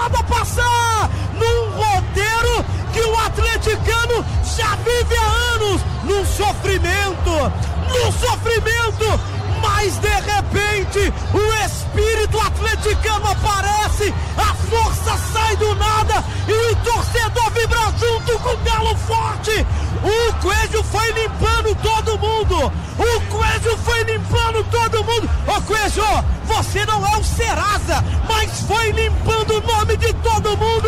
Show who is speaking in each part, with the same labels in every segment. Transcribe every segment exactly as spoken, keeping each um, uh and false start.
Speaker 1: nada passar num roteiro que o atleticano já vive há anos, num sofrimento, num sofrimento, mas de repente o espírito atleticano aparece, a força sai do nada e o torcedor vibra junto com o Galo forte. O Coelho foi limpando todo mundo, o Coelho foi limpando todo mundo. Ô Coelho, você não é o Serasa, mas foi limpando o nome de todo mundo.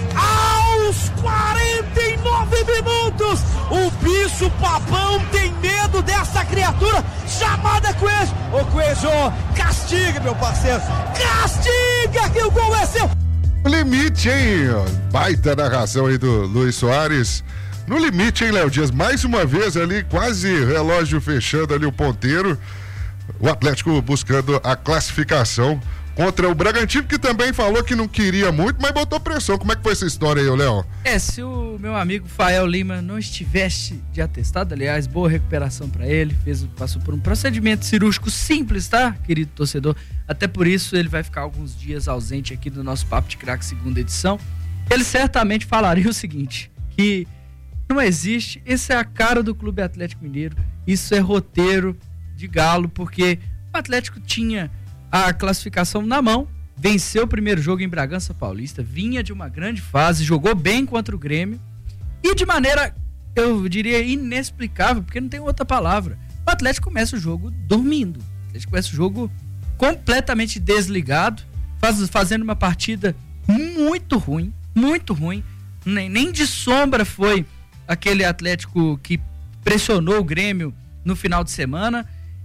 Speaker 1: Aos quarenta e nove minutos, o bicho papão tem medo dessa criatura chamada Coelho. Ô Coelho, castiga, meu parceiro, castiga que o gol é seu.
Speaker 2: Limite, hein? Baita narração aí do Luiz Soares. No limite, hein, Léo Dias? Mais uma vez ali, quase relógio fechando ali o ponteiro. O Atlético buscando a classificação contra o Bragantino, que também falou que não queria muito, mas botou pressão. Como é que foi essa história aí, Léo?
Speaker 3: É, se o meu amigo Fael Lima não estivesse de atestado, aliás, boa recuperação para ele, fez, passou por um procedimento cirúrgico simples, tá, querido torcedor? Até por isso ele vai ficar alguns dias ausente aqui do nosso Papo de Craque segunda edição. Ele certamente falaria o seguinte, que não existe, essa é a cara do Clube Atlético Mineiro, isso é roteiro de Galo, porque o Atlético tinha a classificação na mão, venceu o primeiro jogo em Bragança Paulista, vinha de uma grande fase, jogou bem contra o Grêmio e de maneira, eu diria, inexplicável, porque não tem outra palavra, o Atlético começa o jogo dormindo, o Atlético começa o jogo completamente desligado, faz, fazendo uma partida muito ruim, muito ruim, nem, nem de sombra foi aquele Atlético que pressionou o Grêmio no final de semana,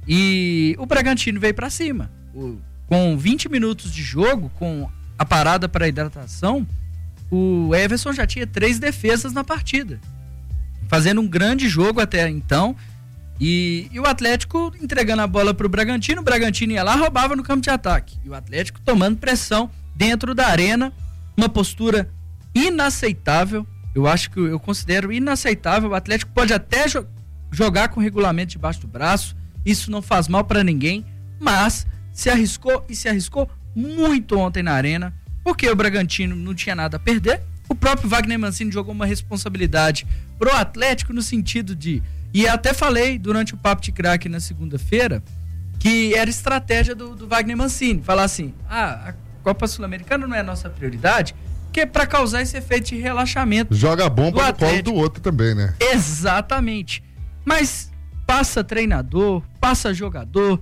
Speaker 3: e o Bragantino veio para cima. O, com vinte minutos de jogo, com a parada para hidratação, o Everson já tinha três defesas na partida, fazendo um grande jogo até então, e, e o Atlético entregando a bola para o Bragantino, o Bragantino ia lá, roubava no campo de ataque, e o Atlético tomando pressão dentro da arena, uma postura inaceitável. Eu acho que eu considero inaceitável. O Atlético pode até jo- jogar com o regulamento debaixo do braço, isso não faz mal para ninguém, mas se arriscou e se arriscou muito ontem na arena, porque o Bragantino não tinha nada a perder. O próprio Wagner Mancini jogou uma responsabilidade pro Atlético no sentido de, e até falei durante o Papo de Craque na segunda-feira, que era estratégia do, do Wagner Mancini, falar assim, ah, a Copa Sul-Americana não é a nossa prioridade, que é para causar esse efeito de relaxamento.
Speaker 2: Joga a bomba no colo do outro também, né?
Speaker 3: Exatamente. Mas passa treinador, passa jogador,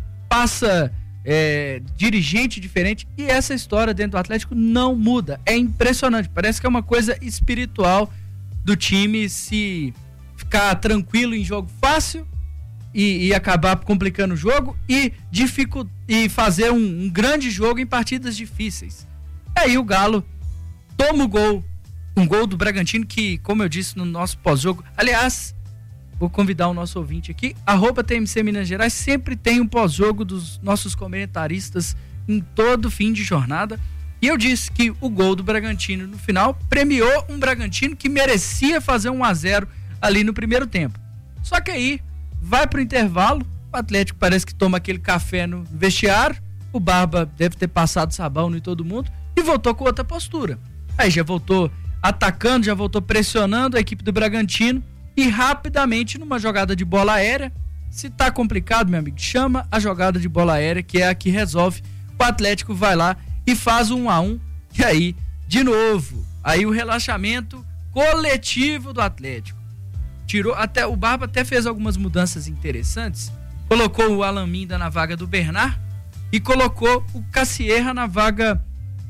Speaker 3: passa é, dirigente diferente, e essa história dentro do Atlético não muda. É impressionante. Parece que é uma coisa espiritual do time se ficar tranquilo em jogo fácil e, e acabar complicando o jogo e, dificu- e fazer um, um grande jogo em partidas difíceis. Aí o Galo toma o gol, um gol do Bragantino que, como eu disse no nosso pós-jogo, aliás, vou convidar o nosso ouvinte aqui, arroba T M C Minas Gerais, sempre tem um pós-jogo dos nossos comentaristas em todo fim de jornada, e eu disse que o gol do Bragantino no final premiou um Bragantino que merecia fazer um a zero ali no primeiro tempo. Só que aí, vai pro intervalo, o Atlético parece que toma aquele café no vestiário, o Barba deve ter passado sabão em todo mundo, e voltou com outra postura. Aí já voltou atacando, já voltou pressionando a equipe do Bragantino e rapidamente numa jogada de bola aérea, se tá complicado, meu amigo, chama a jogada de bola aérea, que é a que resolve. O Atlético vai lá e faz um a um, e aí, de novo, aí o relaxamento coletivo do Atlético. Tirou, até o Barba até fez algumas mudanças interessantes, colocou o Alan Minda na vaga do Bernard e colocou o Cassierra na vaga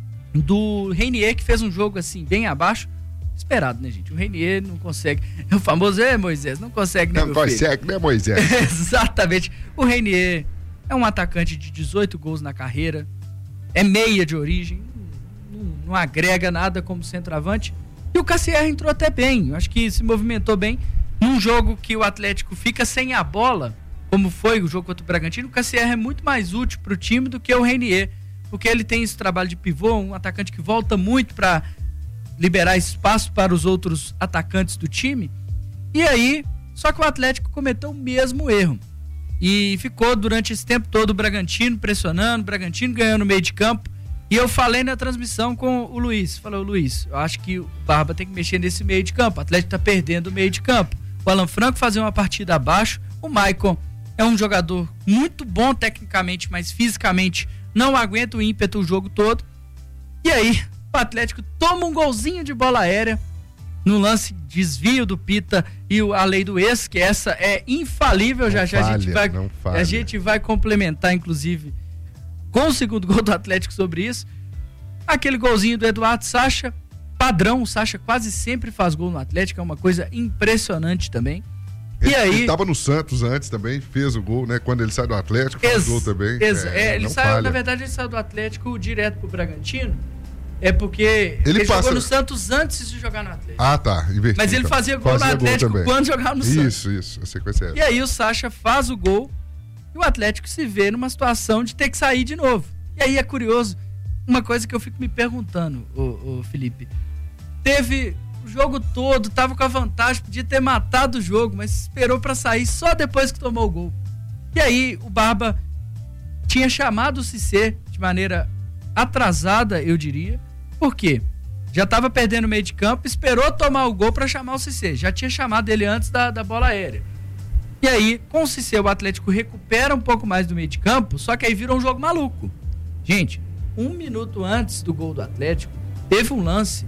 Speaker 3: do Reinier, que fez um jogo assim, bem abaixo, esperado, né, gente? O Reinier não consegue, o famoso, é, Moisés, não consegue, né,
Speaker 2: não consegue, né, Moisés?
Speaker 3: Exatamente. O Reinier é um atacante de dezoito gols na carreira, é meia de origem, não, não agrega nada como centroavante, e o Cassierra entrou até bem, eu acho que se movimentou bem, num jogo que o Atlético fica sem a bola, como foi o jogo contra o Bragantino, o Cassierra é muito mais útil pro time do que o Reinier, porque ele tem esse trabalho de pivô, um atacante que volta muito para liberar espaço para os outros atacantes do time. E aí, só que o Atlético cometeu o mesmo erro. E ficou durante esse tempo todo o Bragantino pressionando, o Bragantino ganhando no meio de campo. E eu falei na transmissão com o Luiz, falei, Luiz, eu acho que o Barba tem que mexer nesse meio de campo, o Atlético tá perdendo o meio de campo. O Alan Franco fazer uma partida abaixo, o Maicon é um jogador muito bom tecnicamente, mas fisicamente não aguenta o ímpeto o jogo todo. E aí, o Atlético toma um golzinho de bola aérea, no lance desvio do Pita e a lei do ex, que essa é infalível, não já já falha, a gente vai a gente vai complementar inclusive com o segundo gol do Atlético sobre isso. Aquele golzinho do Eduardo Sacha, padrão, o Sacha quase sempre faz gol no Atlético, é uma coisa impressionante também.
Speaker 2: Ele,
Speaker 3: e aí,
Speaker 2: ele tava no Santos antes também, fez o gol, né? Quando ele sai do Atlético, fez o gol também.
Speaker 3: Ex, é, é, ele saiu, falha. Na verdade, ele saiu do Atlético direto pro Bragantino. É porque ele, ele passa... jogou no Santos antes de jogar no Atlético.
Speaker 2: Ah, tá. Invertido,
Speaker 3: mas ele fazia gol fazia no Atlético gol quando jogava no Santos.
Speaker 2: Isso, isso. A sequência é essa.
Speaker 3: E aí o Sacha faz o gol e o Atlético se vê numa situação de ter que sair de novo. E aí é curioso, uma coisa que eu fico me perguntando, o, o Felipe. Teve o jogo todo, tava com a vantagem, podia ter matado o jogo, mas esperou pra sair só depois que tomou o gol. E aí o Barba tinha chamado o Cissé de maneira atrasada, eu diria. Por quê? Já estava perdendo o meio de campo, esperou tomar o gol para chamar o Cissé. Já tinha chamado ele antes da, da bola aérea. E aí, com o Cissé, o Atlético recupera um pouco mais do meio de campo, só que aí virou um jogo maluco. Gente, um minuto antes do gol do Atlético, teve um lance.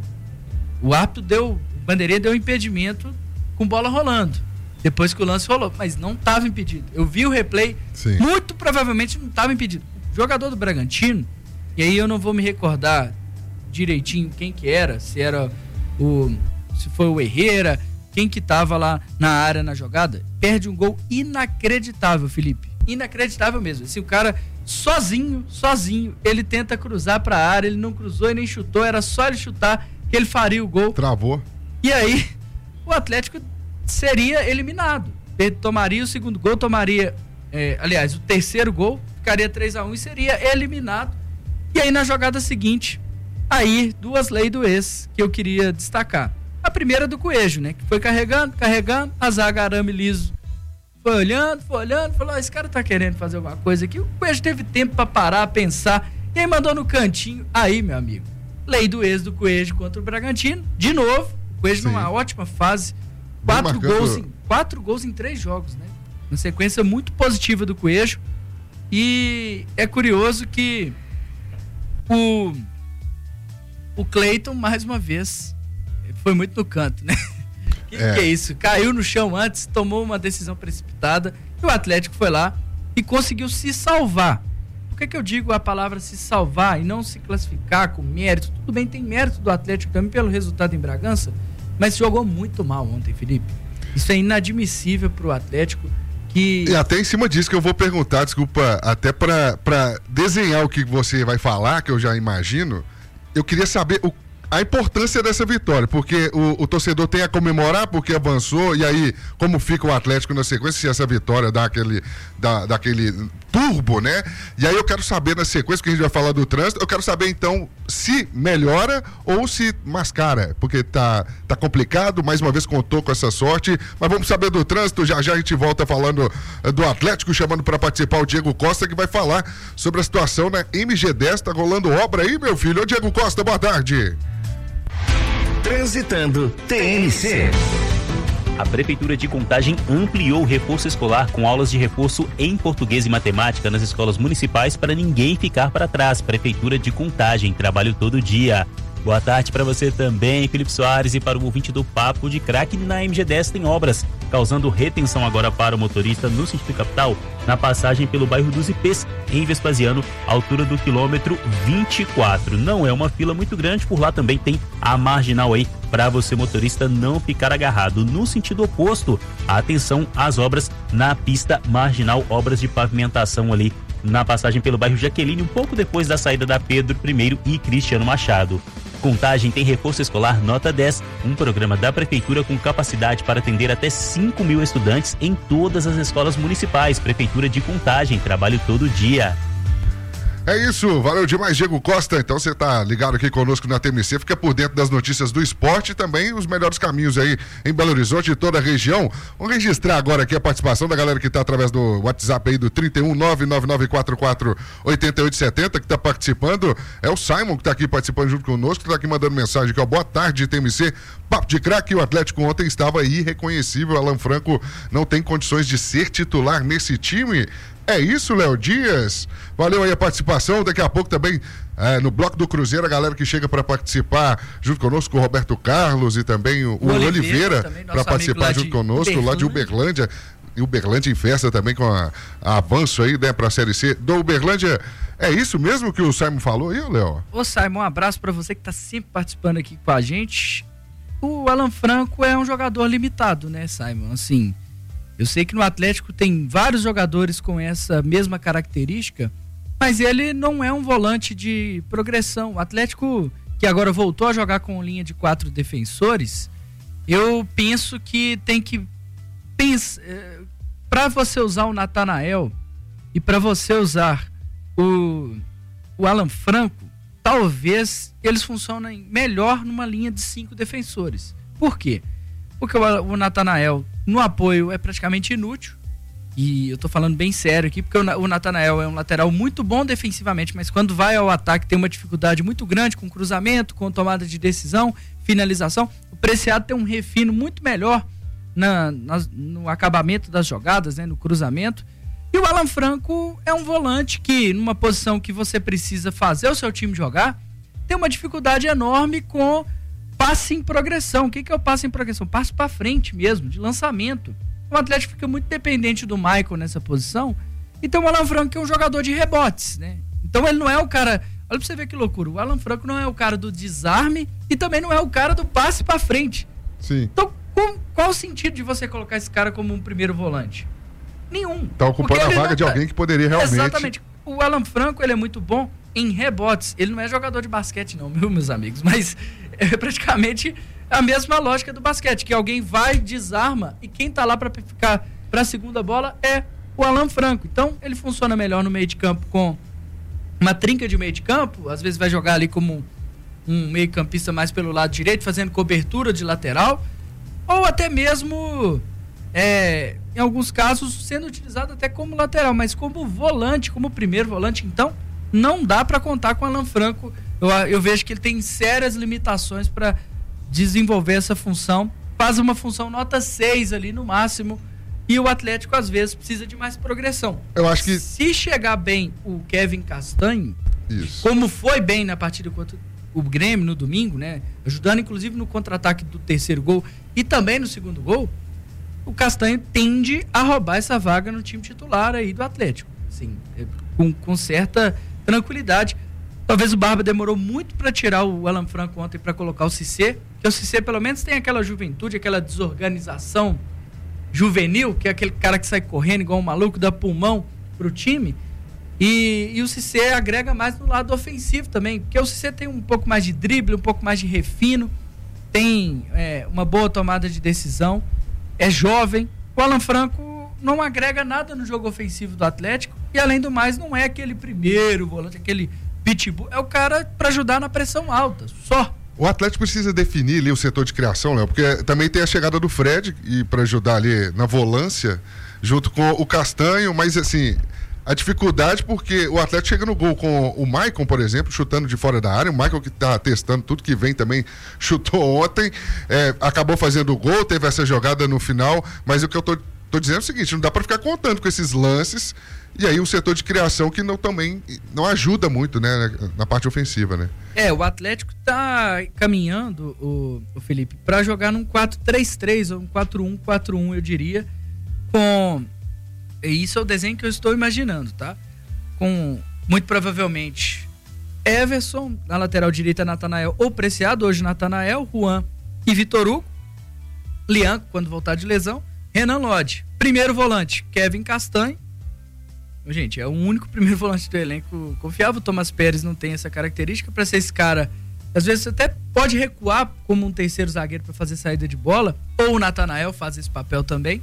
Speaker 3: O árbitro deu, o bandeirinha deu um impedimento com bola rolando. Depois que o lance rolou, mas não estava impedido. Eu vi o replay, Sim. muito provavelmente não estava impedido. O jogador do Bragantino, e aí eu não vou me recordar direitinho quem que era, se era o se foi o Herrera, quem que tava lá na área na jogada, perde um gol inacreditável, Felipe, inacreditável mesmo. Se o cara sozinho, sozinho, ele tenta cruzar pra área, ele não cruzou e nem chutou, era só ele chutar que ele faria o gol.
Speaker 2: Travou.
Speaker 3: E aí, o Atlético seria eliminado. Ele tomaria o segundo gol, tomaria, é, aliás, o terceiro gol, ficaria três a um e seria eliminado. E aí, na jogada seguinte, aí, duas leis do ex que eu queria destacar. A primeira do Coelho, né? Que foi carregando, carregando, a zaga arame liso foi olhando, foi olhando, falou, esse cara tá querendo fazer alguma coisa aqui. O Coelho teve tempo pra parar, pensar, e aí mandou no cantinho. Aí, meu amigo, lei do ex do Coelho contra o Bragantino, de novo, o Coelho numa ótima fase, quatro gols, em, quatro gols em três jogos, né? Uma sequência muito positiva do Coelho. E é curioso que o O Cleiton, mais uma vez, foi muito no canto, né? Que é. que é isso? Caiu no chão antes, tomou uma decisão precipitada e o Atlético foi lá e conseguiu se salvar. Por que que eu digo a palavra se salvar e não se classificar com mérito? Tudo bem, tem mérito do Atlético também pelo resultado em Bragança, mas jogou muito mal ontem, Felipe. Isso é inadmissível pro Atlético. Que...
Speaker 2: E até em cima disso que eu vou perguntar, desculpa, até pra, pra desenhar o que você vai falar, que eu já imagino. Eu queria saber o, a importância dessa vitória, porque o, o torcedor tem a comemorar porque avançou, e aí como fica o Atlético na sequência, se essa vitória dá aquele, dá, dá aquele turbo, né? E aí eu quero saber na sequência, porque a gente vai falar do trânsito, eu quero saber então se melhora ou se mascara, porque tá, tá complicado, mais uma vez contou com essa sorte, mas vamos saber do trânsito, já já a gente volta falando do Atlético, chamando para participar o Diego Costa, que vai falar sobre a situação na M G dez, tá rolando obra aí, meu filho. Ô Diego Costa, boa tarde.
Speaker 4: Transitando T N C. A Prefeitura de Contagem ampliou o reforço escolar com aulas de reforço em português e matemática nas escolas municipais para ninguém ficar para trás. Prefeitura de Contagem, trabalho todo dia. Boa tarde para você também, Felipe Soares, e para o ouvinte do Papo de Craque. Na M G dez tem obras, causando retenção agora para o motorista no sentido capital, na passagem pelo bairro dos Ipês, em Vespasiano, altura do quilômetro vinte e quatro. Não é uma fila muito grande, por lá também tem a marginal aí, para você motorista não ficar agarrado. No sentido oposto, atenção às obras na pista marginal, obras de pavimentação ali na passagem pelo bairro Jaqueline, um pouco depois da saída da Pedro I e Cristiano Machado. Contagem tem reforço escolar nota dez, um programa da Prefeitura com capacidade para atender até cinco mil estudantes em todas as escolas municipais. Prefeitura de Contagem, trabalho todo dia.
Speaker 2: É isso, valeu demais, Diego Costa. Então você tá ligado aqui conosco na T M C, fica por dentro das notícias do esporte e também os melhores caminhos aí em Belo Horizonte e toda a região. Vamos registrar agora aqui a participação da galera que tá através do WhatsApp aí do trinta e um, nove nove nove quatro quatro, oito oito sete zero, que tá participando. É o Simon que tá aqui participando junto conosco, que tá aqui mandando mensagem aqui, ó. Boa tarde, T M C. Papo de craque, o Atlético ontem estava irreconhecível. Alan Franco não tem condições de ser titular nesse time. É isso, Léo Dias. Valeu aí a participação. Daqui a pouco também é, no Bloco do Cruzeiro, a galera que chega para participar junto conosco, o Roberto Carlos e também o, o Oliveira, Oliveira para participar junto conosco, Uberlândia. Lá de Uberlândia. E Uberlândia em festa também com a, a avanço aí, né, para a Série C do Uberlândia. É isso mesmo que o Simon falou aí, Léo?
Speaker 3: Ô, Simon, um abraço para você que está sempre participando aqui com a gente. O Alan Franco é um jogador limitado, né, Simon? Assim, eu sei que no Atlético tem vários jogadores com essa mesma característica, mas ele não é um volante de progressão. O Atlético, que agora voltou a jogar com linha de quatro defensores, eu penso que tem que pensar, para você usar o Natanael e para você usar o, o Alan Franco, talvez eles funcionem melhor numa linha de cinco defensores. Por quê? Porque o, o Natanael no apoio é praticamente inútil, e eu tô falando bem sério aqui, porque o, o Natanael é um lateral muito bom defensivamente, mas quando vai ao ataque tem uma dificuldade muito grande com cruzamento, com tomada de decisão, finalização. O Preciado tem um refino muito melhor na, na, no acabamento das jogadas, né, no cruzamento. E o Alan Franco é um volante que, numa posição que você precisa fazer o seu time jogar, tem uma dificuldade enorme com passe em progressão. O que, que é o passe em progressão? Passe para frente mesmo, de lançamento. O Atlético fica muito dependente do Michael nessa posição. Então o Alan Franco é um jogador de rebotes, né? Então ele não é o cara... Olha pra você ver que loucura. O Alan Franco não é o cara do desarme e também não é o cara do passe para frente.
Speaker 2: Sim.
Speaker 3: Então com, qual o sentido de você colocar esse cara como um primeiro volante? Nenhum.
Speaker 2: Tá ocupando a vaga tá... de alguém que poderia realmente...
Speaker 3: Exatamente. O Alan Franco, ele é muito bom em rebotes. Ele não é jogador de basquete não, meu, meus amigos, mas é praticamente a mesma lógica do basquete, que alguém vai, desarma, e quem tá lá para ficar para a segunda bola é o Alan Franco. Então, ele funciona melhor no meio de campo com uma trinca de meio de campo, às vezes vai jogar ali como um meio campista mais pelo lado direito, fazendo cobertura de lateral, ou até mesmo... É, em alguns casos sendo utilizado até como lateral, mas como volante, como primeiro volante, então não dá para contar com o Alan Franco. Eu, eu vejo que ele tem sérias limitações para desenvolver essa função, faz uma função nota seis ali no máximo, e o Atlético às vezes precisa de mais progressão.
Speaker 2: Eu acho que
Speaker 3: se chegar bem o Kevin Castanho,
Speaker 2: isso,
Speaker 3: como foi bem na partida contra o Grêmio no domingo, né, ajudando inclusive no contra-ataque do terceiro gol e também no segundo gol, o Castanho tende a roubar essa vaga no time titular aí do Atlético, assim, com, com certa tranquilidade. Talvez o Barba demorou muito para tirar o Alan Franco ontem para colocar o Cissé, que o Cissé pelo menos tem aquela juventude, aquela desorganização juvenil, que é aquele cara que sai correndo igual um maluco, dá pulmão pro time, e, e o Cissé agrega mais no lado ofensivo também, porque o Cissé tem um pouco mais de drible, um pouco mais de refino, tem é, uma boa tomada de decisão, é jovem. O Alan Franco não agrega nada no jogo ofensivo do Atlético e, além do mais, não é aquele primeiro volante, aquele pitbull, é o cara para ajudar na pressão alta, só.
Speaker 2: O Atlético precisa definir ali o setor de criação, Léo, porque também tem a chegada do Fred e para ajudar ali na volância junto com o Castanho, mas assim, a dificuldade porque o Atlético chega no gol com o Maicon, por exemplo, chutando de fora da área. O Maicon que tá testando tudo que vem também chutou ontem, é, acabou fazendo o gol, teve essa jogada no final, mas o que eu tô, tô dizendo é o seguinte, não dá para ficar contando com esses lances, e aí o setor de criação que não, também não ajuda muito, né, na parte ofensiva, né?
Speaker 3: É, o Atlético tá caminhando, o, o Felipe, para jogar num quatro três três ou um quatro um quatro um, eu diria, com... E isso é o desenho que eu estou imaginando, tá? Com, muito provavelmente, Everson, na lateral direita, Natanael ou Preciado, hoje Natanael, Juan e Vitor Hugo, Lianco, quando voltar de lesão, Renan Lodge. Primeiro volante, Kevin Castanho. Gente, é o único primeiro volante do elenco confiável. O Thomas Pérez não tem essa característica para ser esse cara. Às vezes você até pode recuar como um terceiro zagueiro para fazer saída de bola, ou o Natanael faz esse papel também.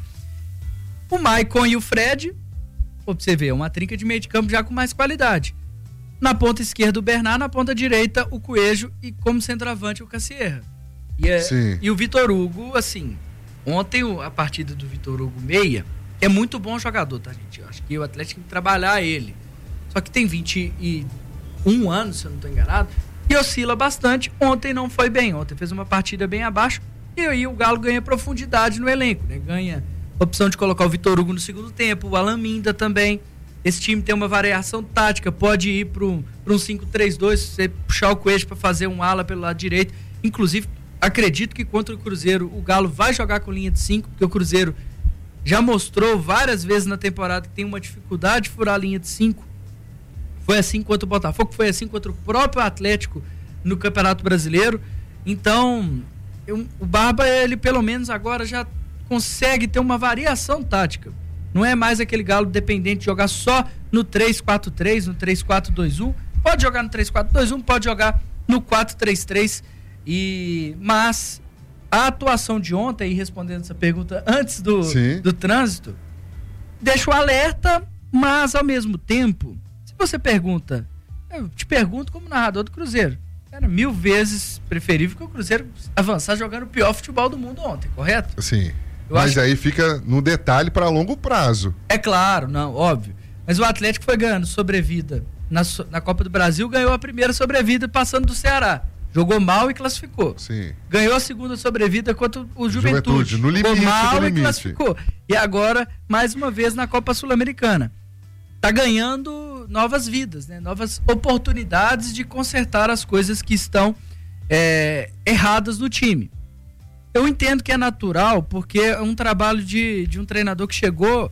Speaker 3: O Maicon e o Fred, pra você ver, é uma trinca de meio de campo já com mais qualidade. Na ponta esquerda o Bernard, na ponta direita o Coelho e como centroavante o Cassierra. E, é, e o Vitor Hugo, assim, ontem a partida do Vitor Hugo meia é muito bom jogador, tá, gente? Eu acho que o Atlético tem que trabalhar ele. Só que tem vinte e um anos, se eu não estou enganado, e oscila bastante. Ontem não foi bem, ontem fez uma partida bem abaixo e aí o Galo ganha profundidade no elenco, né? Ganha a opção de colocar o Vitor Hugo no segundo tempo, o Alan Minda também. Esse time tem uma variação tática, pode ir para um, um cinco três dois, você puxar o Coelho para fazer um ala pelo lado direito. Inclusive, acredito que contra o Cruzeiro o Galo vai jogar com linha de cinco, porque o Cruzeiro já mostrou várias vezes na temporada que tem uma dificuldade de furar a linha de cinco. Foi assim contra o Botafogo, foi assim contra o próprio Atlético no Campeonato Brasileiro. Então, eu, o Barba, ele pelo menos agora já consegue ter uma variação tática. Não é mais aquele Galo dependente de jogar só no três quatro três, no três quatro dois um. Pode jogar no três quatro dois um, pode jogar no quatro três três. E, mas a atuação de ontem, respondendo essa pergunta antes do, do trânsito, deixa o alerta, mas ao mesmo tempo, se você pergunta, eu te pergunto como narrador do Cruzeiro, era mil vezes preferível que o Cruzeiro avançar jogando o pior futebol do mundo ontem, correto?
Speaker 2: Sim. Eu Mas acho... aí fica no detalhe para longo prazo.
Speaker 3: É claro, não, óbvio. Mas o Atlético foi ganhando sobrevida na, na Copa do Brasil, ganhou a primeira sobrevida passando do Ceará. Jogou mal e classificou.
Speaker 2: Sim.
Speaker 3: Ganhou a segunda sobrevida contra o Juventude.
Speaker 2: Juventude no limite,
Speaker 3: Jogou mal
Speaker 2: no
Speaker 3: e
Speaker 2: limite.
Speaker 3: classificou. E agora, mais uma vez, na Copa Sul-Americana. Tá ganhando novas vidas, né? Novas oportunidades de consertar as coisas que estão é, erradas no time. Eu entendo que é natural, porque é um trabalho de, de um treinador que chegou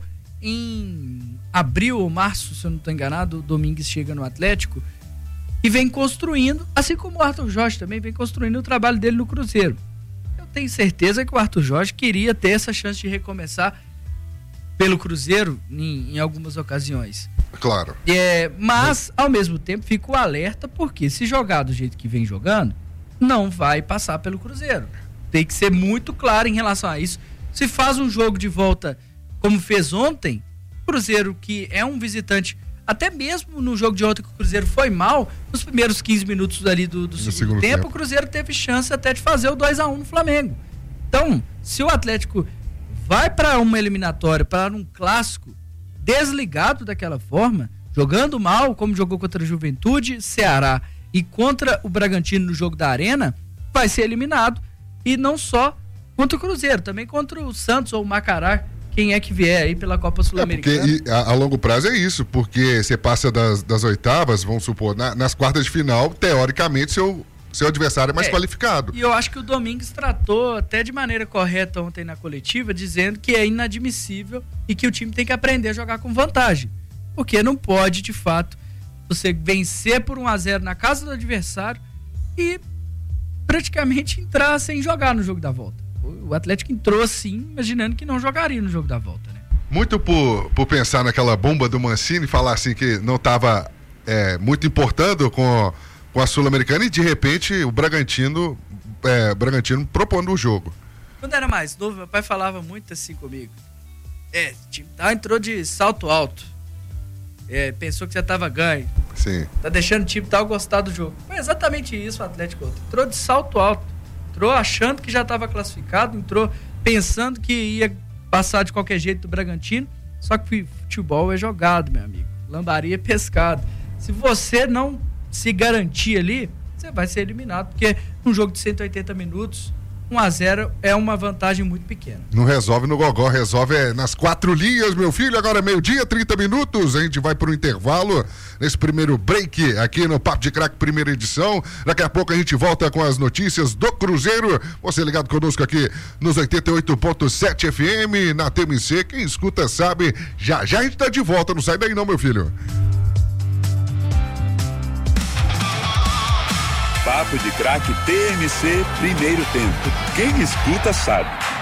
Speaker 3: em abril ou março, se eu não estou enganado, o Domingues chega no Atlético e vem construindo, assim como o Arthur Jorge também vem construindo o trabalho dele no Cruzeiro. Eu tenho certeza que o Arthur Jorge queria ter essa chance de recomeçar pelo Cruzeiro em, em algumas ocasiões.
Speaker 2: Claro.
Speaker 3: É, mas, ao mesmo tempo, fica o alerta, porque se jogar do jeito que vem jogando, não vai passar pelo Cruzeiro. Tem que ser muito claro em relação a isso. Se faz um jogo de volta como fez ontem, Cruzeiro, que é um visitante, até mesmo no jogo de ontem que o Cruzeiro foi mal, nos primeiros quinze minutos ali do, do segundo, segundo tempo, tempo, o Cruzeiro teve chance até de fazer o dois a um no Flamengo. Então, se o Atlético vai para uma eliminatória, para um clássico, desligado daquela forma, jogando mal, como jogou contra a Juventude, Ceará e contra o Bragantino no jogo da Arena, vai ser eliminado. E não só contra o Cruzeiro, também contra o Santos ou o Macará, quem é que vier aí pela Copa Sul-Americana.
Speaker 2: É porque, a, a longo prazo é isso, porque você passa das, das oitavas, vamos supor, na, nas quartas de final, teoricamente, seu, seu adversário é mais é, qualificado.
Speaker 3: E eu acho que o Domingues tratou até de maneira correta ontem na coletiva, dizendo que é inadmissível e que o time tem que aprender a jogar com vantagem. Porque não pode, de fato, você vencer por um a zero na casa do adversário e praticamente entrar sem jogar no jogo da volta. O Atlético entrou assim, imaginando que não jogaria no jogo da volta, né?
Speaker 2: Muito por, por pensar naquela bomba do Mancini, falar assim que não estava é, muito importando com, com a Sul-Americana e de repente o Bragantino, é, Bragantino propondo o jogo.
Speaker 3: Quando era mais novo, meu pai falava muito assim comigo. É, o time tá, entrou de salto alto. É, pensou que já estava ganho.
Speaker 2: Sim.
Speaker 3: Tá deixando o time tal gostar do jogo. Foi exatamente isso o Atlético ontem. Entrou de salto alto. Entrou achando que já estava classificado, entrou pensando que ia passar de qualquer jeito do Bragantino. Só que futebol é jogado, meu amigo. Lambaria é pescado. Se você não se garantir ali, você vai ser eliminado. Porque num jogo de cento e oitenta minutos, um a zero é uma vantagem muito pequena.
Speaker 2: Não resolve no gogó, resolve é nas quatro linhas, meu filho. Agora é meio-dia, trinta minutos. A gente vai para o intervalo nesse primeiro break aqui no Papo de Craque, primeira edição. Daqui a pouco a gente volta com as notícias do Cruzeiro. Você ligado conosco aqui nos oitenta e oito ponto sete F M, na T M C. Quem escuta sabe, já já a gente tá de volta. Não sai daí não, meu filho.
Speaker 5: Papo de Craque T M C, primeiro tempo. Quem escuta sabe.